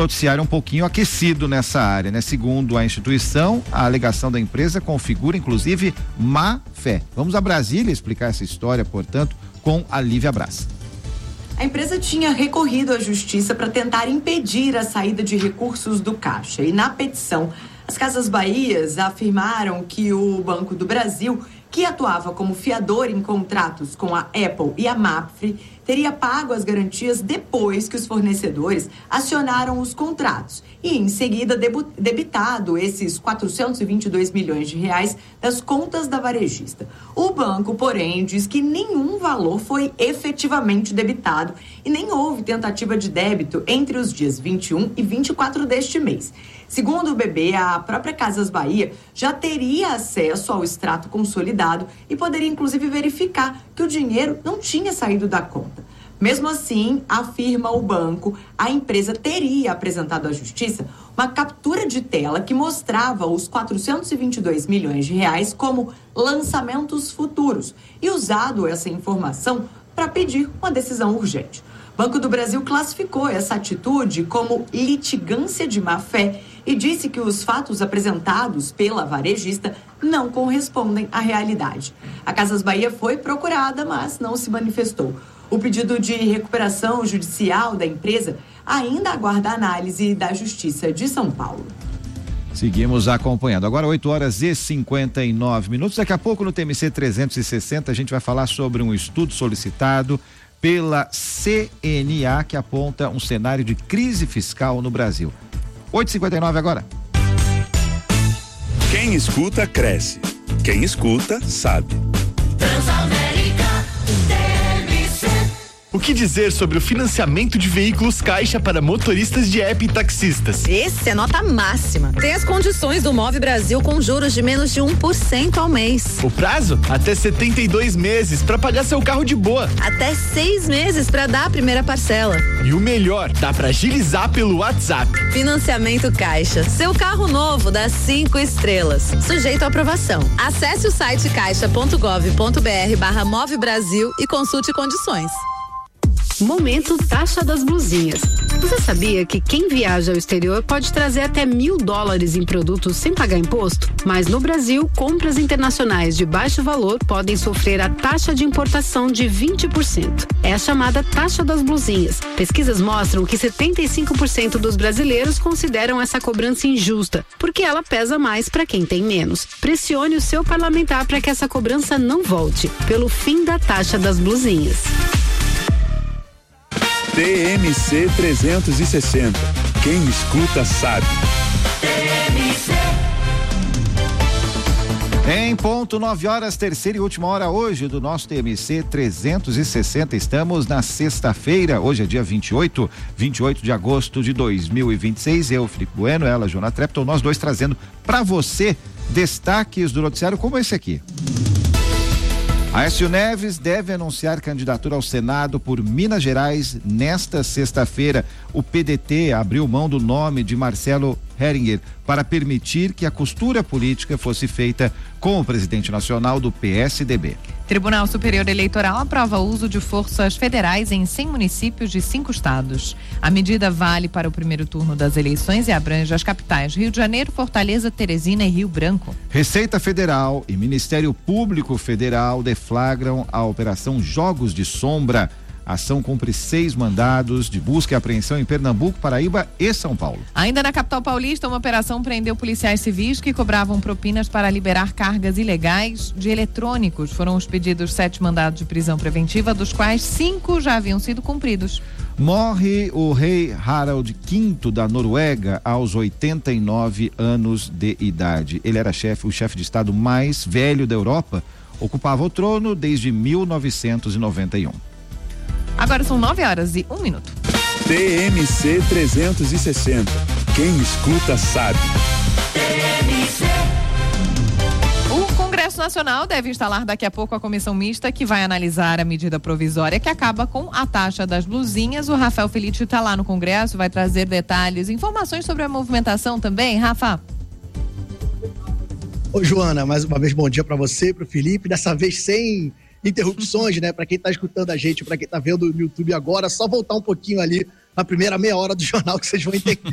noticiário um pouquinho aquecido nessa área, né? Segundo a instituição, a alegação da empresa configura, inclusive, má fé. Vamos a Brasília explicar essa história, portanto, com a Lívia Braz. A empresa tinha recorrido à justiça para tentar impedir a saída de recursos do Caixa. E na petição, as Casas Bahias afirmaram que o Banco do Brasil, que atuava como fiador em contratos com a Apple e a Mapfre, teria pago as garantias depois que os fornecedores acionaram os contratos e, em seguida, debitado esses 422 milhões de reais das contas da varejista. O banco, porém, diz que nenhum valor foi efetivamente debitado e nem houve tentativa de débito entre os dias 21 e 24 deste mês. Segundo o BB, a própria Casas Bahia já teria acesso ao extrato consolidado e poderia, inclusive, verificar que o dinheiro não tinha saído da conta. Mesmo assim, afirma o banco, a empresa teria apresentado à justiça uma captura de tela que mostrava os 422 milhões de reais como lançamentos futuros e usado essa informação para pedir uma decisão urgente. O Banco do Brasil classificou essa atitude como litigância de má-fé e disse que os fatos apresentados pela varejista não correspondem à realidade. A Casas Bahia foi procurada, mas não se manifestou. O pedido de recuperação judicial da empresa ainda aguarda a análise da Justiça de São Paulo. Seguimos acompanhando. Agora 8h59. Daqui a pouco no TMC 360 a gente vai falar sobre um estudo solicitado pela CNA que aponta um cenário de crise fiscal no Brasil. 8h59 agora. Quem escuta, cresce. Quem escuta, sabe. Transamérica, TMC. O que dizer sobre o financiamento de veículos Caixa para motoristas de app e taxistas? Esse é nota máxima. Tem as condições do Move Brasil com juros de menos de 1% ao mês. O prazo? Até 72 meses para pagar seu carro de boa. Até 6 meses para dar a primeira parcela. E o melhor, dá para agilizar pelo WhatsApp. Financiamento Caixa. Seu carro novo dá 5 estrelas. Sujeito à aprovação. Acesse o site caixa.gov.br/Move Brasil e consulte condições. Momento Taxa das Blusinhas. Você sabia que quem viaja ao exterior pode trazer até $1.000 em produtos sem pagar imposto? Mas no Brasil, compras internacionais de baixo valor podem sofrer a taxa de importação de 20%. É a chamada taxa das blusinhas. Pesquisas mostram que 75% dos brasileiros consideram essa cobrança injusta, porque ela pesa mais para quem tem menos. Pressione o seu parlamentar para que essa cobrança não volte, pelo fim da taxa das blusinhas. TMC 360. Quem escuta sabe. Em ponto, 9h, terceira e última hora hoje do nosso TMC 360. Estamos na sexta-feira, hoje é dia 28 de agosto de 2026. Eu, Felipe Bueno, ela, Joana Trepton, nós dois trazendo para você destaques do noticiário como esse aqui. Aécio Neves deve anunciar candidatura ao Senado por Minas Gerais nesta sexta-feira. O PDT abriu mão do nome de Marcelo Heringer para permitir que a costura política fosse feita com o presidente nacional do PSDB. Tribunal Superior Eleitoral aprova o uso de forças federais em 100 municípios de 5 estados. A medida vale para o primeiro turno das eleições e abrange as capitais Rio de Janeiro, Fortaleza, Teresina e Rio Branco. Receita Federal e Ministério Público Federal deflagram a Operação Jogos de Sombra. A ação cumpre 6 mandados de busca e apreensão em Pernambuco, Paraíba e São Paulo. Ainda na capital paulista, uma operação prendeu policiais civis que cobravam propinas para liberar cargas ilegais de eletrônicos. Foram os pedidos 7 mandados de prisão preventiva, dos quais 5 já haviam sido cumpridos. Morre o rei Harald V da Noruega aos 89 anos de idade. Ele era o chefe de estado mais velho da Europa, ocupava o trono desde 1991. Agora são 9h01. TMC 360. Quem escuta sabe. O Congresso Nacional deve instalar daqui a pouco a comissão mista que vai analisar a medida provisória que acaba com a taxa das blusinhas. O Rafael Felitti está lá no Congresso, vai trazer detalhes, informações sobre a movimentação também. Rafa. Oi, Joana, mais uma vez bom dia para você, para o Felipe, dessa vez sem interrupções, né? Para quem tá escutando a gente, para quem tá vendo no YouTube agora, só voltar um pouquinho ali na primeira meia hora do jornal que vocês vão entender